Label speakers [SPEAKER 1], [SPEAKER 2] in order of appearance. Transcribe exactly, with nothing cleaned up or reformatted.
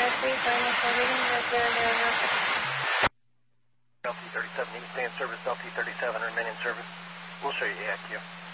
[SPEAKER 1] L T thirty-seven, you can stay in service. L T thirty-seven, remain in service. We'll show you A I Q.